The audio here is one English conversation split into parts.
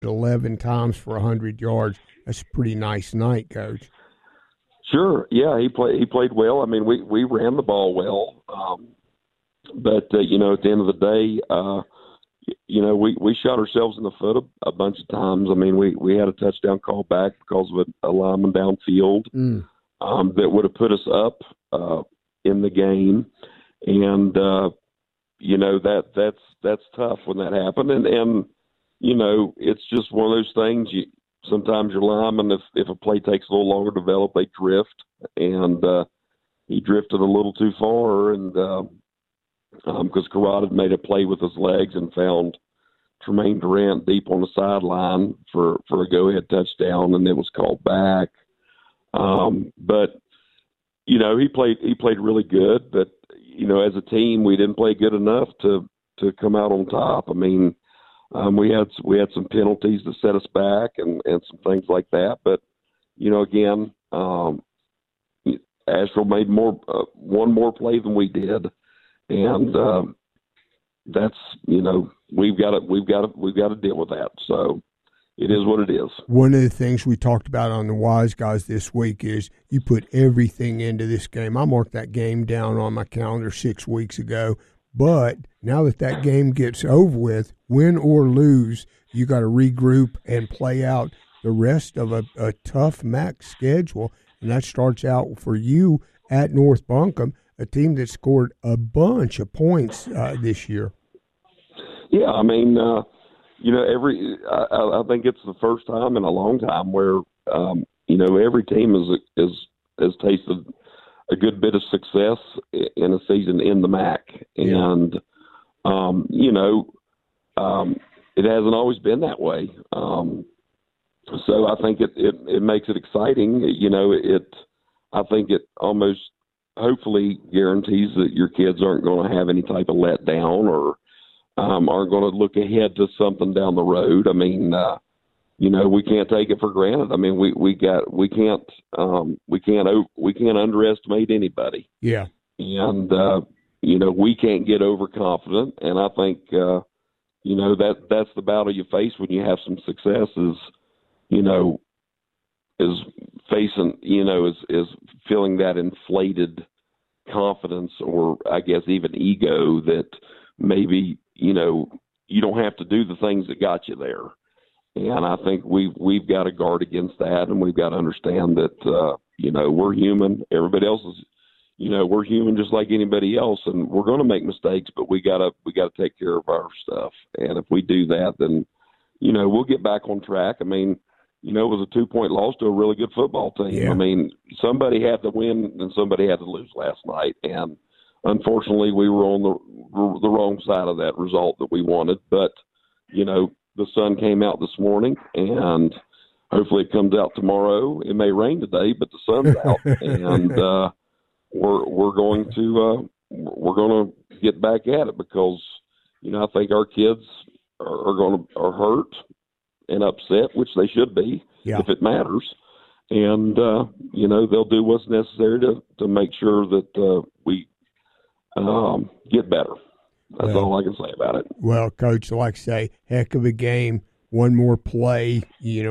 11 times for 100 yards. That's a pretty nice night, Coach. Sure. Yeah, he played well. I mean, we ran the ball well. But at the end of the day, we shot ourselves in the foot a bunch of times. I mean, we had a touchdown call back because of a lineman downfield that would have put us up in the game. And, that's tough when that happened. And it's just one of those things. Sometimes your linemen, if a play takes a little longer to develop, they drift. And he drifted a little too far, and because Carrot had made a play with his legs and found Tremaine Durant deep on the sideline for a go-ahead touchdown, and it was called back. But he played really good. But as a team, we didn't play good enough to come out on top. I mean, we had some penalties to set us back and some things like that. But again, Asheville made one more play than we did, and that's we've got to deal with that. So it is what it is. One of the things we talked about on the Wise Guys this week is you put everything into this game. I marked that game down on my calendar 6 weeks ago. But now that game gets over with, win or lose, you got to regroup and play out the rest of a tough MAC schedule. And that starts out for you at North Buncombe, a team that scored a bunch of points this year. Yeah, I mean, I think it's the first time in a long time where, every team has tasted a good bit of success in a season in the MAC. And, it hasn't always been that way. So I think it makes it exciting. I think it almost hopefully guarantees that your kids aren't going to have any type of letdown or aren't going to look ahead to something down the road. I mean, we can't take it for granted. I mean, we can't underestimate anybody. Yeah. And, we can't get overconfident. And I think, that's the battle you face when you have some success is facing, is feeling that inflated confidence or I guess even ego that maybe, you don't have to do the things that got you there. And I think we've got to guard against that, and we've got to understand that, we're human. Everybody else is, we're human just like anybody else, and we're going to make mistakes, but we got to take care of our stuff. And if we do that, then, we'll get back on track. I mean, it was a 2-point loss to a really good football team. Yeah. I mean, somebody had to win and somebody had to lose last night. And unfortunately, we were on the wrong side of that result that we wanted. But, the sun came out this morning, and hopefully it comes out tomorrow. It may rain today, but the sun's out, and we're going to get back at it because I think our kids are hurt and upset, which they should be if it matters, and they'll do what's necessary to make sure that we get better. That's all I can say about it. Well, Coach, like I say, heck of a game. One more play,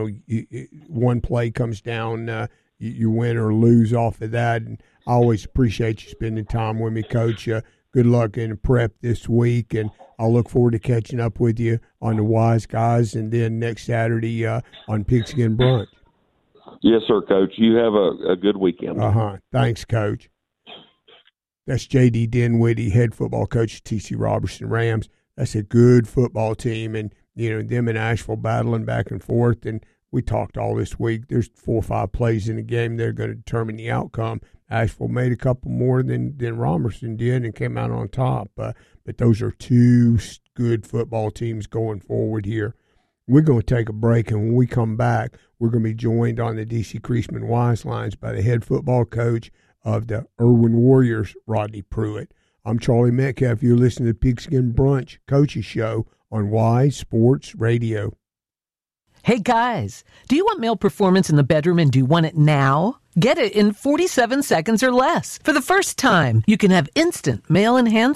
one play comes down, you win or lose off of that. And I always appreciate you spending time with me, Coach. Good luck in prep this week, and I'll look forward to catching up with you on the Wise Guys and then next Saturday on Pigskin Brunch. Yes, sir, Coach. You have a good weekend. Thanks, Coach. That's J.D. Dinwiddie, head football coach at T.C. Robertson Rams. That's a good football team, and them in Asheville battling back and forth. And we talked all this week. There's 4 or 5 plays in the game that are going to determine the outcome. Asheville made a couple more than Robertson did and came out on top. But those are 2 good football teams going forward here. We're going to take a break, and when we come back, we're going to be joined on the D.C. Creasman Wise Lines by the head football coach of the Irwin Warriors, Rodney Pruitt. I'm Charlie Metcalf. You're listening to the Pigskin Brunch Coaches Show on Wise Sports Radio. Hey guys, do you want male performance in the bedroom and do you want it now? Get it in 47 seconds or less. For the first time, you can have instant male enhancement.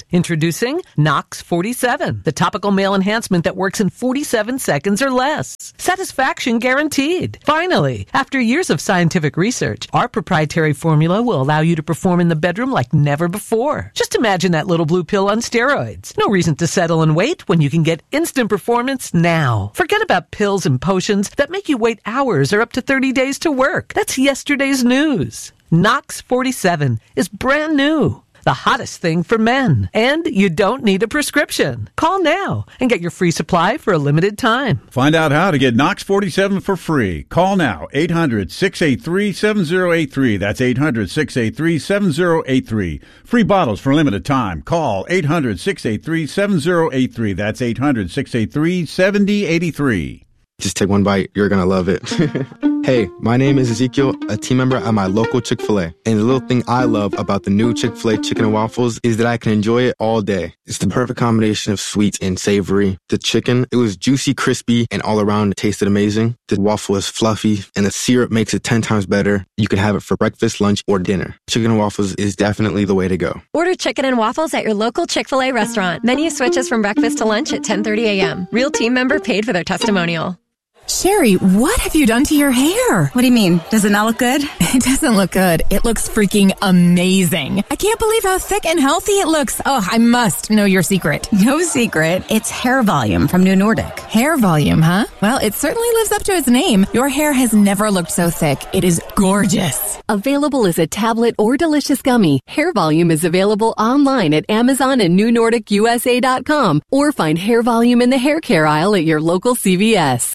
Introducing Knox 47, the topical male enhancement that works in 47 seconds or less. Satisfaction guaranteed. Finally, after years of scientific research, our proprietary formula will allow you to perform in the bedroom like never before. Just imagine that little blue pill on steroids. No reason to settle and wait when you can get instant performance now. Forget about pills and potions that make you wait hours or up to 30 days to work. That's yesterday's news. Knox 47 is brand new. The hottest thing for men. And you don't need a prescription. Call now and get your free supply for a limited time. Find out how to get Knox 47 for free. Call now, 800-683-7083. That's 800-683-7083. Free bottles for a limited time. Call 800-683-7083. That's 800-683-7083. Just take one bite. You're going to love it. Hey, my name is Ezekiel, a team member at my local Chick-fil-A. And the little thing I love about the new Chick-fil-A chicken and waffles is that I can enjoy it all day. It's the perfect combination of sweet and savory. The chicken, it was juicy, crispy, and all around it tasted amazing. The waffle is fluffy, and the syrup makes it 10 times better. You can have it for breakfast, lunch, or dinner. Chicken and waffles is definitely the way to go. Order chicken and waffles at your local Chick-fil-A restaurant. Menu switches from breakfast to lunch at 10:30 a.m. Real team member paid for their testimonial. Sherry, what have you done to your hair? What do you mean? Does it not look good? It doesn't look good. It looks freaking amazing. I can't believe how thick and healthy it looks. Oh, I must know your secret. No secret. It's Hair Volume from New Nordic. Hair Volume, huh? Well, it certainly lives up to its name. Your hair has never looked so thick. It is gorgeous. Available as a tablet or delicious gummy, Hair Volume is available online at Amazon and NewNordicUSA.com, or find Hair Volume in the hair care aisle at your local CVS.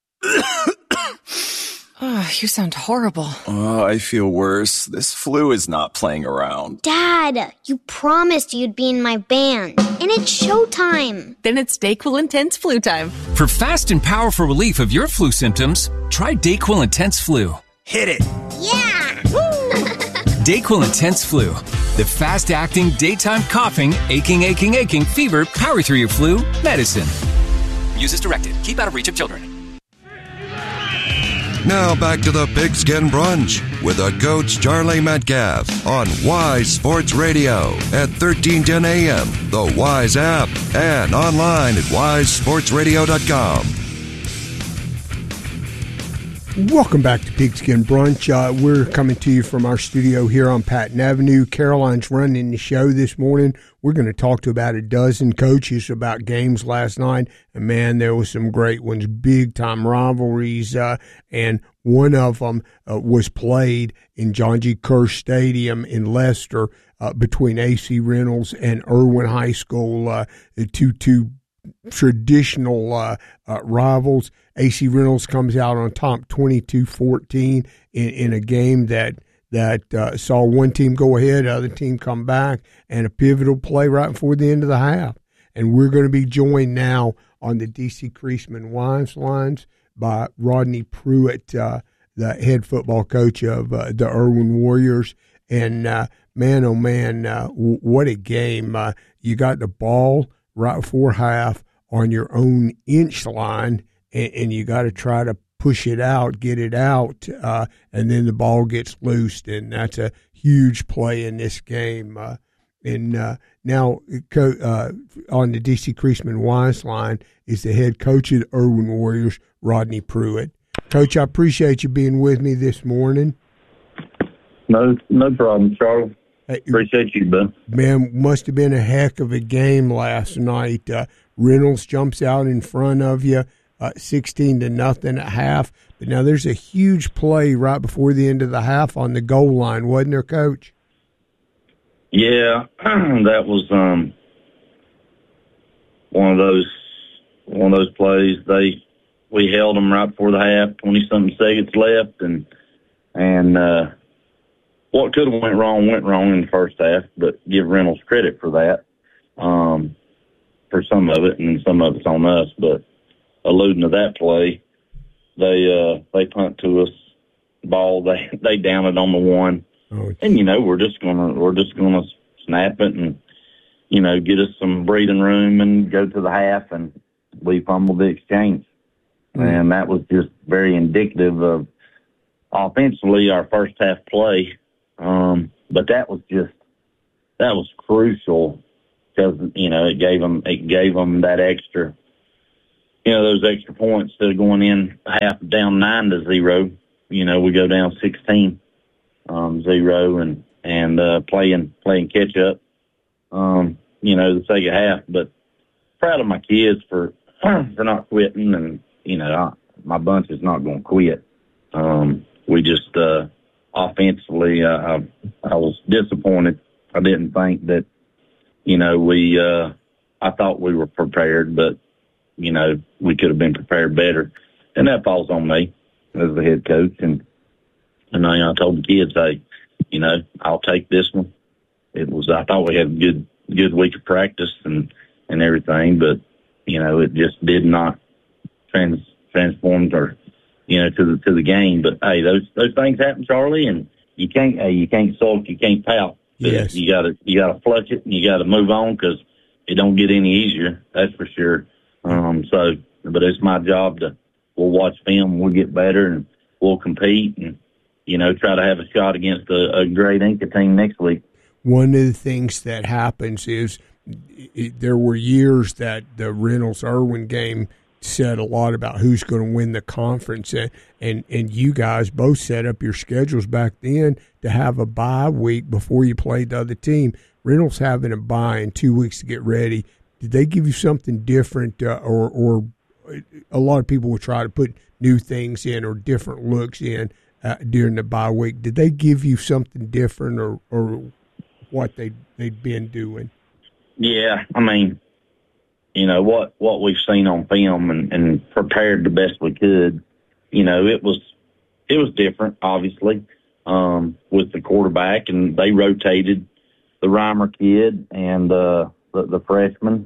Oh, you sound horrible. Oh, I feel worse. This flu is not playing around. Dad, you promised you'd be in my band, and it's showtime. Then it's DayQuil Intense Flu time. For fast and powerful relief of your flu symptoms, try DayQuil Intense Flu. Hit it. Yeah! DayQuil Intense Flu. The fast-acting, daytime coughing, aching, fever, power through your flu medicine. Use as directed. Keep out of reach of children. Now back to the Pigskin Brunch with the coach Charlie Metcalf on Wise Sports Radio at 1310 AM, the Wise app, and online at wisesportsradio.com. Welcome back to Pigskin Brunch. We're coming to you from our studio here on Patton Avenue. Caroline's running the show this morning. We're going to talk to about a dozen coaches about games last night. And, man, there was some great ones, big-time rivalries. And one of them was played in John G. Kerr Stadium in Leicester between A.C. Reynolds and Irwin High School, two traditional rivals. A.C. Reynolds comes out on top 22-14 in a game that saw one team go ahead, other team come back, and a pivotal play right before the end of the half. And we're going to be joined now on the D.C. Creasman Wise lines by Rodney Pruitt, the head football coach of the Irwin Warriors. And, man, oh, man, what a game. You got the ball right before half on your own inch line, and you got to try to push it out, get it out, and then the ball gets loosed, and that's a huge play in this game. And now on the D.C. Creasman Wise line is the head coach of the Irwin Warriors, Rodney Pruitt. Coach, I appreciate you being with me this morning. No problem, Charles. Appreciate you, Ben. Man, must have been a heck of a game last night. Reynolds jumps out in front of you, 16-0 at half. But now there's a huge play right before the end of the half on the goal line, wasn't there, Coach? Yeah, that was one of those plays. We held them right before the half, 20-something seconds left, and what could have went wrong in the first half, but give Reynolds credit for that, for some of it, and some of it's on us. But alluding to that play, they punt to us, ball, they down it on the one, and we're just gonna snap it and get us some breathing room and go to the half, and we fumbled the exchange, and that was just very indicative of offensively our first half play. But that was crucial because, it gave them that extra, those extra points instead of going in half down 9-0. We go down 16-0 and playing catch up. The second half, but proud of my kids for not quitting, and my bunch is not going to quit. We just offensively, I was disappointed. I didn't think that I thought we were prepared, but we could have been prepared better, and that falls on me as the head coach. And I told the kids, hey, I'll take this one. I thought we had a good week of practice and everything, but it just did not transform or to the game. But hey, those things happen, Charlie, and you can't sulk, you can't pout. Yes. You gotta flush it and you gotta move on, because it don't get any easier. That's for sure. But it's my job we'll watch film, we'll get better, and we'll compete and try to have a shot against a great Inca team next week. One of the things that happens is there were years that the Reynolds-Irwin game said a lot about who's going to win the conference, and you guys both set up your schedules back then to have a bye week before you played the other team. Reynolds having a bye in 2 weeks to get ready. Did they give you something different, or a lot of people would try to put new things in or different looks in during the bye week? Did they give you something different, or what they'd been doing? Yeah, I mean, what we've seen on film and prepared the best we could. It was different, obviously, with the quarterback, and they rotated the Reimer kid and the freshman,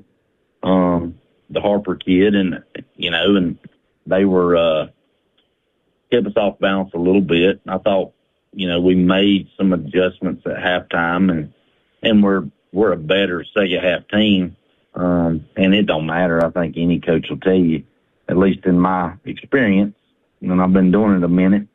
the Harper kid, and they were kept us off balance a little bit. I thought, we made some adjustments at halftime, and we're a better second half team. And it don't matter. I think any coach will tell you, at least in my experience, and I've been doing it a minute.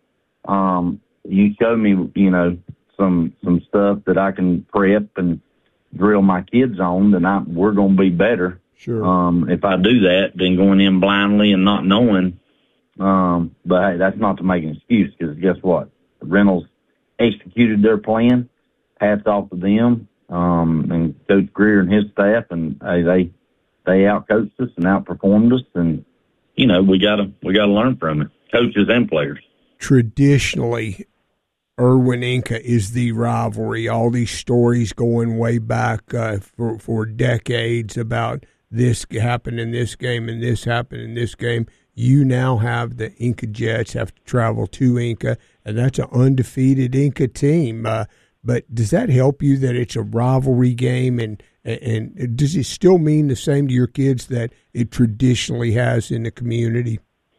You show me, some stuff that I can prep and drill my kids on, then we're going to be better. Sure. If I do that, then going in blindly and not knowing. But hey, that's not to make an excuse, because guess what? Reynolds executed their plan. Hats off to them. And Coach Greer and his staff, and they outcoached us and outperformed us, and we gotta learn from it, coaches and players. Traditionally, Irwin-Inca is the rivalry. All these stories going way back for decades about this happened in this game and this happened in this game. You now have the Inca Jets have to travel to Inca, and that's an undefeated Inca team. But does that help you that it's a rivalry game, and does it still mean the same to your kids that it traditionally has in the community?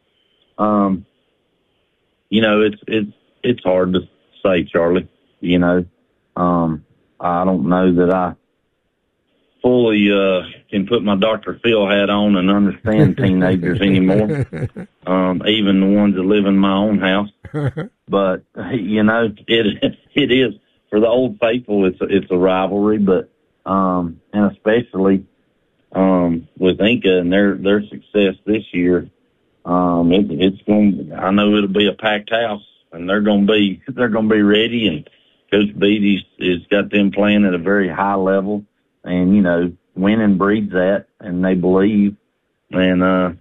It's hard to say, Charlie. I don't know that I fully can put my Dr. Phil hat on and understand teenagers anymore, even the ones that live in my own house. But it is. For the Old Faithful, it's a rivalry, but and especially with Inca and their success this year, it's going. I know it'll be a packed house, and they're going to be ready. And Coach Beatty's has got them playing at a very high level, and winning breeds that, and they believe. And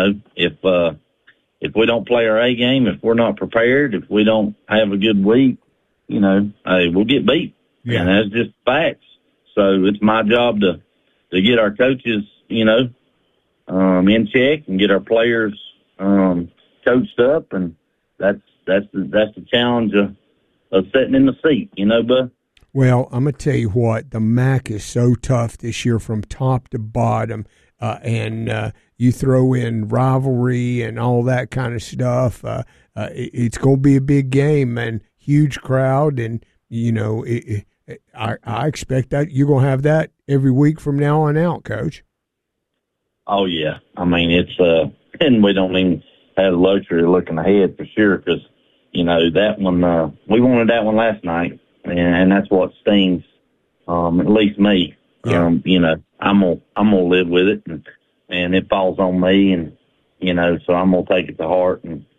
if we don't play our A game, if we're not prepared, if we don't have a good week, hey, we'll get beat. Yeah. And that's just facts. So it's my job to get our coaches, in check and get our players coached up, and that's the challenge of sitting in the seat, bud. Well, I'm gonna tell you what, the MAC is so tough this year from top to bottom, and you throw in rivalry and all that kind of stuff. It's gonna be a big game, and huge crowd, and I expect that you're going to have that every week from now on out, Coach. Oh yeah, I mean it's and we don't even have the luxury of looking ahead for sure, because that one we wanted that one last night, and that's what stings at least me, You know, I'm gonna live with it, and it falls on me, and you know, so I'm gonna take it to heart and